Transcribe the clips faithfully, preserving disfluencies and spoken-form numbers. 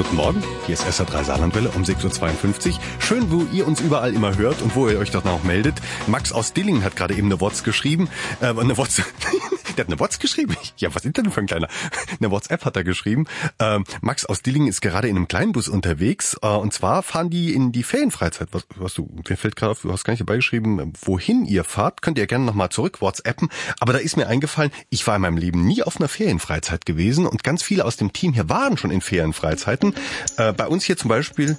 Guten Morgen, hier ist S R drei Saarlandwelle um sechs Uhr zweiundfünfzig. Schön, wo ihr uns überall immer hört und wo ihr euch doch noch meldet. Max aus Dillingen hat gerade eben eine WhatsApp geschrieben. Äh, eine WhatsApp... Der hat eine WhatsApp geschrieben? Ja, was ist denn für ein kleiner? Eine WhatsApp hat er geschrieben. Ähm, Max aus Dillingen ist gerade in einem Kleinbus unterwegs. Äh, und zwar fahren die in die Ferienfreizeit. Was, was du, mir fällt gerade auf, du hast gar nicht dabei geschrieben, wohin ihr fahrt. Könnt ihr gerne nochmal zurück WhatsAppen. Aber da ist mir eingefallen, ich war in meinem Leben nie auf einer Ferienfreizeit gewesen. Und ganz viele aus dem Team hier waren schon in Ferienfreizeiten. Äh, bei uns hier zum Beispiel...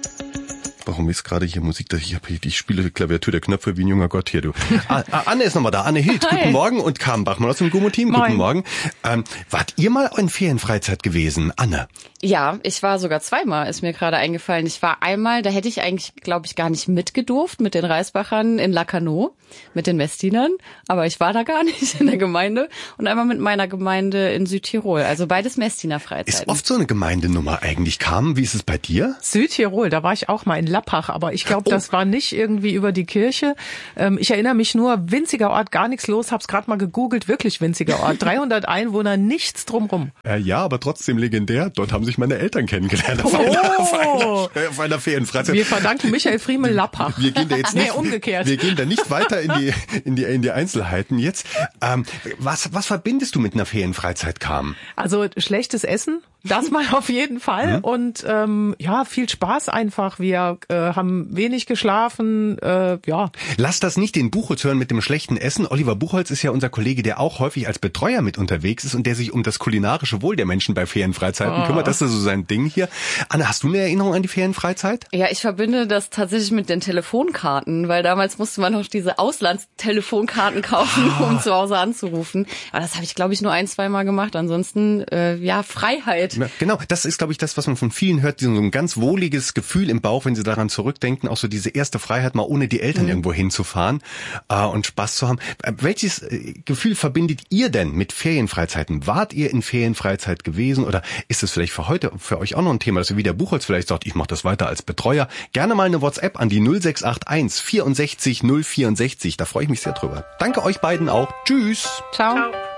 Warum ist gerade hier Musik? Ich, hab, ich spiele Klaviatur der Knöpfe wie ein junger Gott hier, du. Ah, Anne ist nochmal da. Anne Hild, Hi. Guten Morgen. Und Carmen Bachmann aus dem Gummo-Team, guten Morgen. Ähm, wart ihr mal in Ferienfreizeit gewesen, Anne? Ja, ich war sogar zweimal, ist mir gerade eingefallen. Ich war einmal, da hätte ich eigentlich, glaube ich, gar nicht mitgedurft mit den Reisbachern in Lacanau, mit den Messdinern. Aber ich war da gar nicht in der Gemeinde. Und einmal mit meiner Gemeinde in Südtirol. Also beides Messdiener Freizeiten. Ist oft so eine Gemeindenummer eigentlich, Carmen. Wie ist es bei dir? Südtirol, da war ich auch mal in Lappach. Aber ich glaube, oh. das war nicht irgendwie über die Kirche. Ähm, ich erinnere mich nur, winziger Ort, gar nichts los. Hab's gerade mal gegoogelt, wirklich winziger Ort. dreihundert Einwohner, nichts drumrum. Äh, ja, aber trotzdem legendär. Dort haben sich meine Eltern kennengelernt. Auf, oh. einer, auf, einer, auf einer Ferienfreizeit. Wir verdanken Michael Friemel Lappach. Wir gehen da jetzt nicht, nee, umgekehrt. Wir gehen da nicht weiter in die, in die, in die Einzelheiten jetzt. Ähm, was, was verbindest du mit einer Ferienfreizeit, Carmen? Also schlechtes Essen, das mal auf jeden Fall. Mhm. Und ähm, ja, viel Spaß einfach. Wir äh, haben wenig geschlafen, äh, ja. Lass das nicht den Buchholz hören mit dem schlechten Essen. Oliver Buchholz ist ja unser Kollege, der auch häufig als Betreuer mit unterwegs ist und der sich um das kulinarische Wohl der Menschen bei Ferienfreizeiten oh. kümmert. Das ist so sein Ding hier. Anne, hast du eine Erinnerung an die Ferienfreizeit? Ja, ich verbinde das tatsächlich mit den Telefonkarten, weil damals musste man noch diese Auslandstelefonkarten kaufen, ah. um zu Hause anzurufen. Aber das habe ich, glaube ich, nur ein, zwei Mal gemacht. Ansonsten, äh, ja, Freiheit. Ja, genau, das ist, glaube ich, das, was man von vielen hört, so ein ganz wohliges Gefühl im Bauch, wenn sie daran zurückdenken, auch so diese erste Freiheit, mal ohne die Eltern mhm. irgendwo hinzufahren äh, und Spaß zu haben. Äh, welches äh, Gefühl verbindet ihr denn mit Ferienfreizeiten? Wart ihr in Ferienfreizeit gewesen oder ist es vielleicht für heute für euch auch noch ein Thema, dass ihr wie der Buchholz vielleicht sagt, ich mache das weiter als Betreuer? Gerne mal eine WhatsApp an die null sechs acht eins vierundsechzig null vierundsechzig. Da freue ich mich sehr drüber. Danke euch beiden auch. Tschüss. Ciao. Ciao.